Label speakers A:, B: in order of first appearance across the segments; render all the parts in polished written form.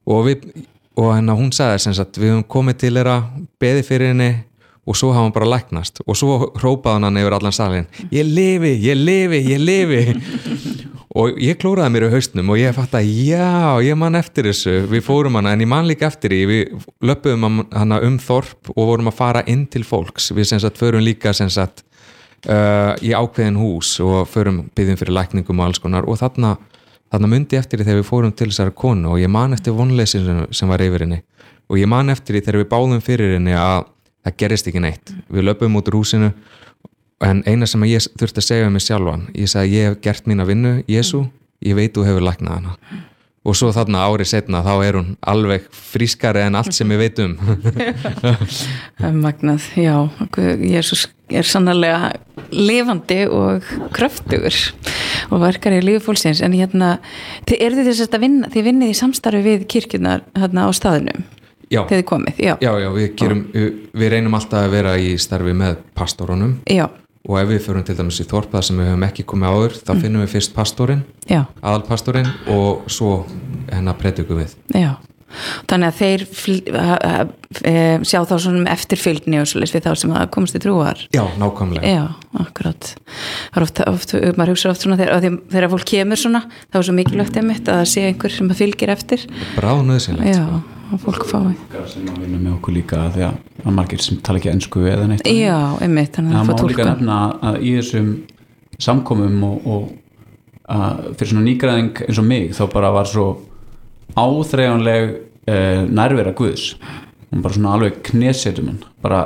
A: og hún sagði sem sagt, við höfum komið til þeirra, beðið fyrir henni og svo hafa hann bara læknast og svo hrópaði hann yfir allan salin ég lifi og ég klóraði mér í haustnum og ég fatt að ég man eftir þessu við fórum hana en ég man líka eftir því við löppuðum hana þorp og vorum að fara inn til fólks við sem sagt förum líka sem sagt í ákveðin hús og förum biðjum fyrir lækningum og alls konar og þarna mundi eftir því þegar við fórum til þessari konu og ég man eftir vonleysinu sem var yfir henni og ég man eftir því þegar við báðum fyrir henni að það gerist ekki neitt við löpum út úr húsinu en eina sem ég þurfti að segja um mig sjálfan ég sagði ég hef gert mína vinnu Jesú, ég veit þú hefur læknað hana og svo þarna árið setna þá hún alveg frískari en allt sem ég veit
B: Magnað, já Jesús sannarlega lifandi og kröftugur og verkar í lífi fólksins en þið eru þess að vinna þið vinnið í samstarfi við kirkjurnar á staðnum þegar þið komið
A: við reynum alltaf að vera í starfi með pastorunum og ef við förum til dæmis í þorp þar sem við höfum ekki komið áður þá finnum við fyrst pastorinn aðalpastorinn og svo predikum við
B: þannig að þeir sjá þá svona eftirfylgni og svoleiðis við þá sem að komast í trúar
A: nákvæmlega
B: akkurat maður hugsa oft svona þegar fólk kemur svona þá svo mikilvægt einmitt að það sé einhver sem fylgir eftir
A: bráðnauðsynlegt
B: og fólk fái
C: sem að vinna með okkur líka því að margir sem tala ekki ensku eða neitt
B: einmitt þannig
C: að það má líka nefna að í þessum samkomum og fyrir svona nýgræðing eins og mig þá bara var svo áþreifanleg nærvera Guðs og bara svona alveg knésetum hann bara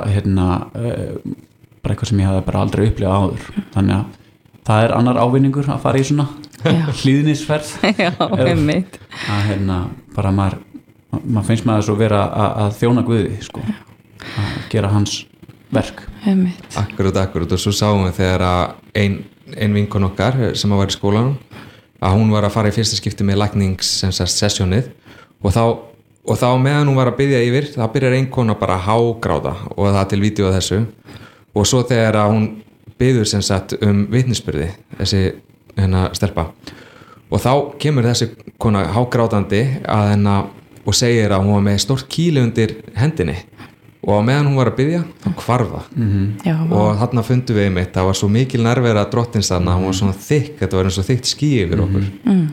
C: bara eitthvað sem ég hafði bara aldrei upplifað áður þannig að það annar ávinningur að fara í svona hlýðnisferð
B: einmitt
C: að bara maður finnst maður svo vera að þjóna Guði sko að gera hans verk
A: Akkurat og svo sáum við þegar að ein vinkon okkar sem var í skólanum að hún var að fara í fyrsta skipti með lækningssessjónið og þá meðan hún var að biðja yfir þá byrjar ein kona bara að hágráta og það til vídeo af þessu og svo þegar að hún biður sem sagt vitnisburði þessi stelpa og þá kemur þessi kona hágrátandi að og segir að hún var með stórt kýli undir hendinni og á meðan hún var að biðja þá hvarfa og þarna fundum við einmitt það var svo mikil nærvera drottins þarna hún var svona þykk, þetta var eins og þykkt ský yfir okkur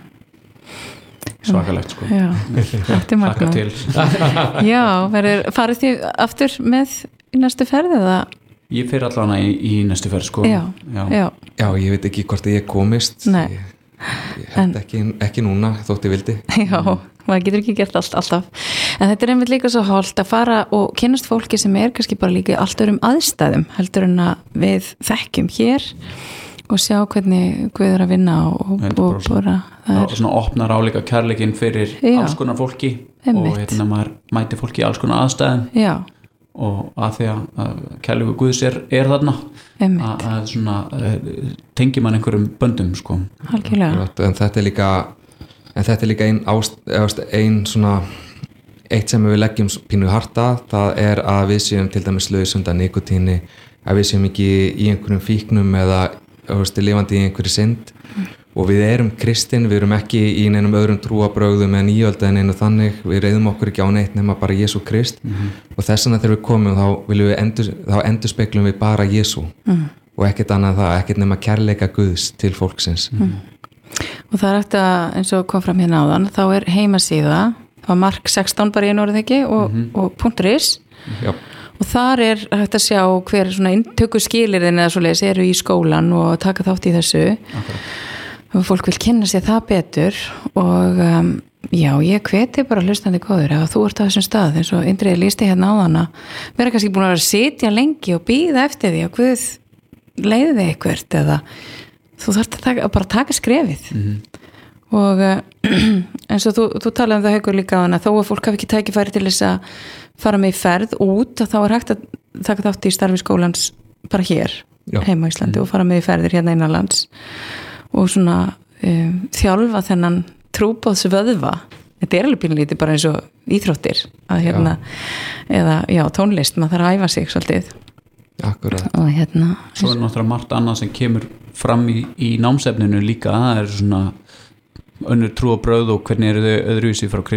C: svakalegt sko
B: þakka
C: til
B: farið þið aftur með í næstu ferð eða?
C: Ég fer allavega í næstu ferð sko
B: já,
A: ég veit ekki hvort ég komist ég held ekki núna þótt ég vildi
B: maður getur ekki gert alltaf en þetta einmitt líka svo holt að fara og kynnast fólki sem kannski bara líka allt aðstæðum heldur en að við þekkjum hér og sjá hvernig Guð að vinna og bara
C: svona opnar álíka kærleikinn fyrir alls konar fólki einmitt. Og maður mæti fólki í alls konar aðstæðum og að því að kærleikur Guðs er þarna að svona tengi mann einhverjum böndum sko
B: algjörlega
A: en þetta er líka ein svona eitt sem við leggjum pínu harta það er að við séum til dæmis laus undan nikotíni að við séum ekki í einhverjum fíknum eða lifandi í einhverju synd og við erum kristin, við erum ekki í neinum öðrum trúabrögðum en íölda en einu þannig, við reyðum okkur ekki á neitt nema bara Jesú Krist og þess vegna þegar við komum þá endurspeglum við bara Jesú og ekkert annað það, ekkert nema kærleika Guðs til fólksins
B: og það er eftir að eins og kom fram hérna áðan þá er heimasíða, það var Mark 16 bara í einu orðið ekki og .is og þar er hægt að sjá hver svona inntöku skilirðin eða svoleiðis eru í skólan og taka þátt í þessu og fólk vil kynna sér það betur og ég hveti bara hlustandi góður ef þú ert á þessum stað eins og Indriði lýsti hérna áðan að vera kannski búin að vera að sitja lengi og bíða eftir því að Guð leiði þig eitthvert eða þú þarft að bara taka skrefið og eins og þú talaði það Haukur líka á hana þó að fólk hafi ekki tækifæri til þess að fara með í ferð út og þá er hægt að taka þátt í starfi skólans bara hér heima á Íslandi og fara með í ferðir hérna innanlands og svona þjálfa þennan trúboðsvöðva þetta er alveg pínlítið bara eins og íþróttir að eða tónlist, maður þarf að æfa sig svolítið
A: Akkurat
C: og svo er náttúrulega margt annað sem kemur fram í námsefninu líka það er svona önnur trú og brögð og hvernig eru þau öðruvísi frá